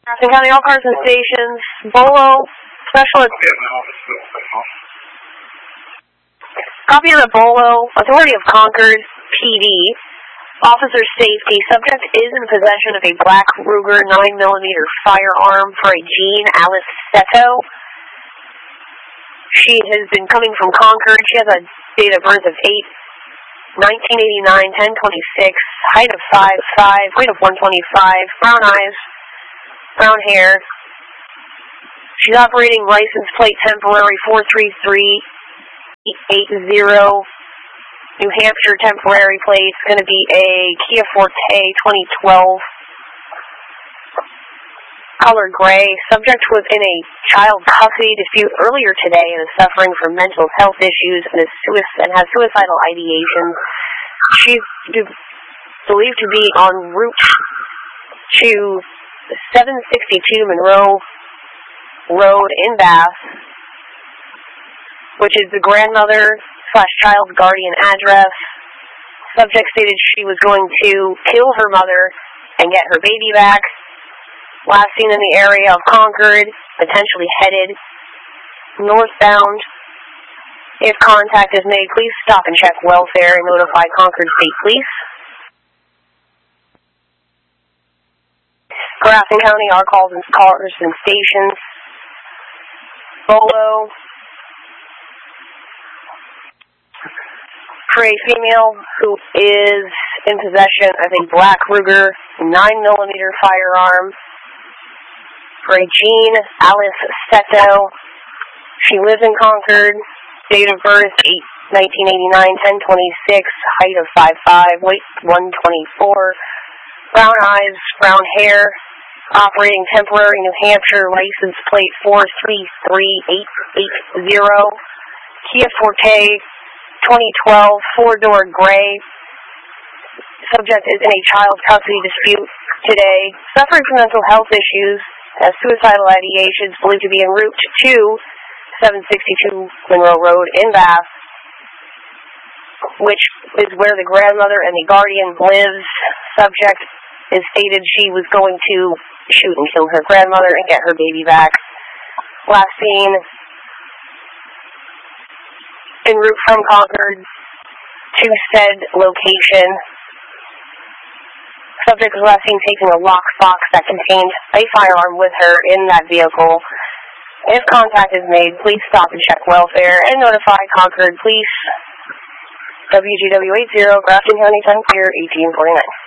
Grafton County, all cars and stations. Bolo, special. Copy of the Bolo, Authority of Concord, PD. Officer safety. Subject is in possession of a black Ruger 9mm firearm for a Jean Alice Seto. She has been coming from Concord. She has a date of birth of 8/1989, 10/26, height of 5'5", weight of 125, brown eyes, brown hair. She's operating license plate temporary 43380. New Hampshire temporary plate. It's going to be a Kia Forte 2012. Color gray. Subject was in a child custody dispute earlier today and is suffering from mental health issues and has suicidal ideation. She's believed to be en route to 762 Monroe Road in Bath, which is the grandmother/child guardian address. Subject stated she was going to kill her mother and get her baby back. Last seen in the area of Concord, potentially headed northbound. If contact is made, please stop and check welfare and notify Concord State Police. Grafton County, our cars and stations. Bolo. For a female who is in possession of a black Ruger 9mm firearm for a Jean Alice Seto. She lives in Concord. Date of birth 8/1989, 10/26, height of 5'5", weight 124, brown eyes, brown hair. Operating temporary New Hampshire license plate 43380. Kia Forte 2012, four-door gray. Subject is in a child custody dispute today. Suffering from mental health issues, has suicidal ideations, believed to be en route to 762 Monroe Road in Bath, which is where the grandmother and the guardian lives. Subject is stated she was going to shoot and kill her grandmother and get her baby back. Last seen en route from Concord to said location. Subject was last seen taking a lockbox that contained a firearm with her in that vehicle. If contact is made, please stop and check welfare and notify Concord Police. WGW 80, Grafton County, time clear, 1849.